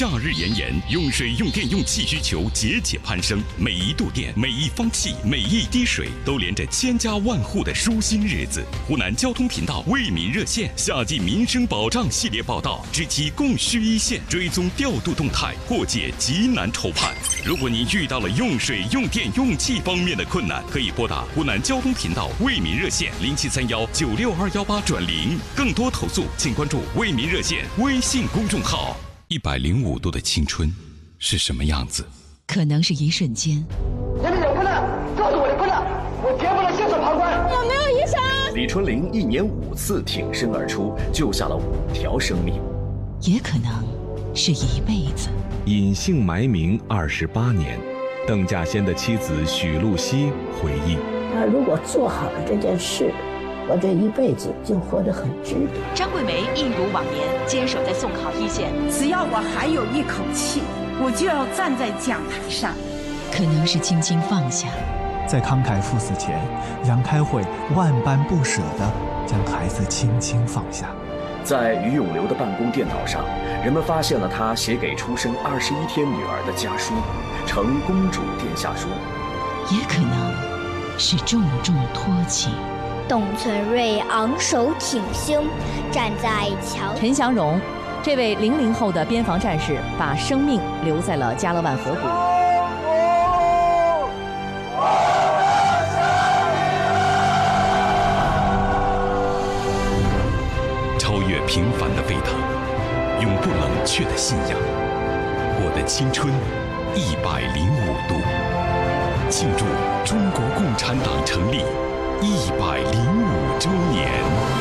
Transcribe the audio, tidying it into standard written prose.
夏日炎炎，用水、用电、用气需求节节攀升，每一度电、每一方气、每一滴水，都连着千家万户的舒心日子。湖南交通频道为民热线夏季民生保障系列报道，直击供需一线，追踪调度动态，破解急难愁盼。如果您遇到了用水、用电、用气方面的困难，可以拨打湖南交通频道为民热线0731962218+0。更多投诉，请关注为民热线微信公众号。105度的青春是什么样子？ 可能是一瞬间。 你们有困难，告诉我的困难，我绝不能袖手旁观。 有没有医生？ 李春林1年5次挺身而出，救下了5条生命。 也可能是一辈子。 隐姓埋名28年，邓稼先的妻子许露西回忆： 他如果做好了这件事，我这一辈子就活得很值得。 张桂梅一如往年坚守在送考一线， 只要我还有一口气，我就要站在讲台上。 可能是轻轻放下， 在慷慨赴死前，杨开慧万般不舍地将孩子轻轻放下。 在于永流的办公电脑上，人们发现了他写给出生21天女儿的家书，呈公主殿下书。 也可能是重重托起。 董存瑞昂首挺胸，站在桥。 陈祥荣，这位00后的边防战士，把生命留在了加勒万河谷。 超越平凡的沸腾，永不冷却的信仰。我的青春105度，庆祝中国共产党成立105周年。